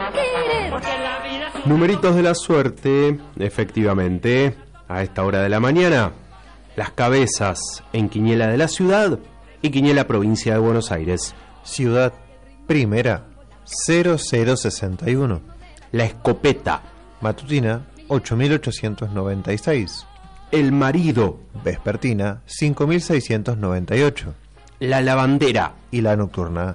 Numeritos de la suerte, efectivamente, a esta hora de la mañana, las cabezas en Quiniela de la Ciudad y Quiniela Provincia de Buenos Aires. Ciudad, primera, 0061. La Escopeta. Matutina, 8896. El Marido. Vespertina, 5698. La Lavandera. Y la nocturna,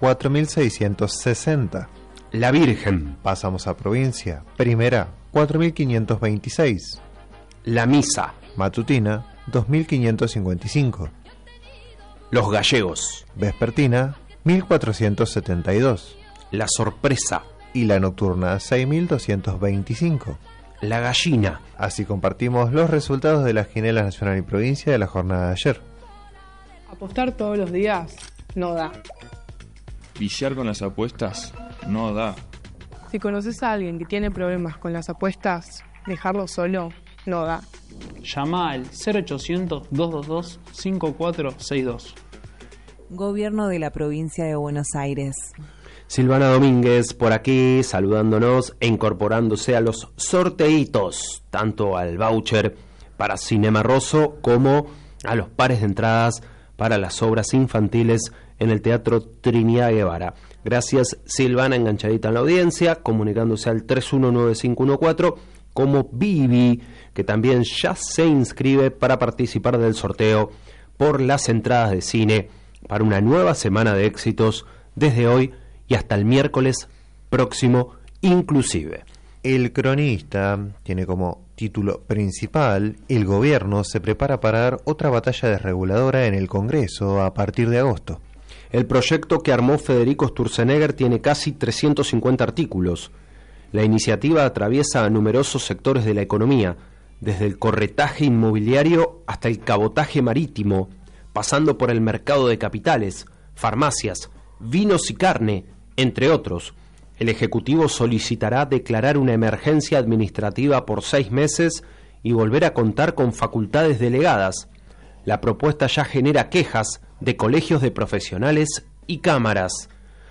4660. La Virgen. Pasamos a provincia. Primera, 4526. La Misa. Matutina, 2555. Los Gallegos. Vespertina, 1472. La Sorpresa. Y la nocturna, 6225. La Gallina. Así compartimos los resultados de las quinielas nacional y provincia de la jornada de ayer. Apostar todos los días no da. Viciar con las apuestas no da. Si conoces a alguien que tiene problemas con las apuestas, dejarlo solo no da. Llama al 0800-222-5462. Gobierno de la provincia de Buenos Aires. Silvana Domínguez por aquí saludándonos e incorporándose a los sorteitos, tanto al voucher para Cinema Rosso como a los pares de entradas para las obras infantiles en el Teatro Trinidad Guevara. Gracias Silvana, enganchadita en la audiencia, comunicándose al 319514, como Vivi, que también ya se inscribe para participar del sorteo por las entradas de cine para una nueva semana de éxitos desde hoy y hasta el miércoles próximo inclusive. El Cronista tiene como título principal: el gobierno se prepara para dar otra batalla desreguladora en el Congreso a partir de agosto. El proyecto que armó Federico Sturzenegger tiene casi 350 artículos. La iniciativa atraviesa numerosos sectores de la economía, desde el corretaje inmobiliario hasta el cabotaje marítimo, pasando por el mercado de capitales, farmacias, vinos y carne, entre otros. El Ejecutivo solicitará declarar una emergencia administrativa por 6 meses y volver a contar con facultades delegadas. La propuesta ya genera quejas de colegios de profesionales y cámaras.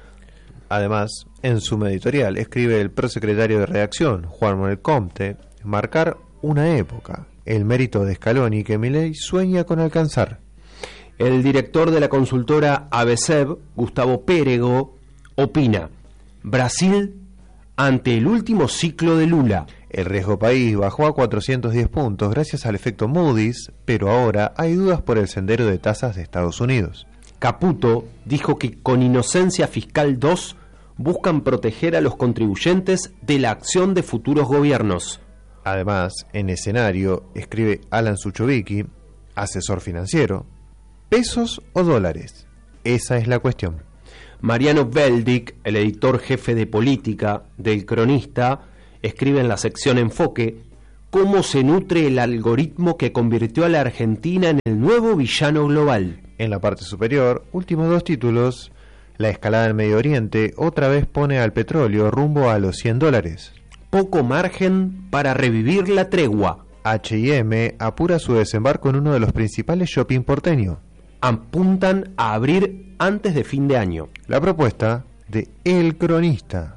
Además, en su editorial escribe el prosecretario de redacción, Juan Manuel Comte, marcar una época, el mérito de Scaloni que Milei sueña con alcanzar. El director de la consultora ABSEB, Gustavo Pérego, opina: Brasil ante el último ciclo de Lula. El riesgo país bajó a 410 puntos gracias al efecto Moody's, pero ahora hay dudas por el sendero de tasas de Estados Unidos. Caputo dijo que con Inocencia Fiscal 2 buscan proteger a los contribuyentes de la acción de futuros gobiernos. Además, en escenario, escribe Alan Suchovicki, asesor financiero: ¿pesos o dólares? Esa es la cuestión. Mariano Beldic, el editor jefe de política del Cronista, escribe en la sección Enfoque cómo se nutre el algoritmo que convirtió a la Argentina en el nuevo villano global. En la parte superior, últimos 2 títulos: la escalada en Medio Oriente otra vez pone al petróleo rumbo a los $100. Poco margen para revivir la tregua. H&M apura su desembarco en uno de los principales shopping porteño. Apuntan a abrir antes de fin de año. La propuesta de El Cronista.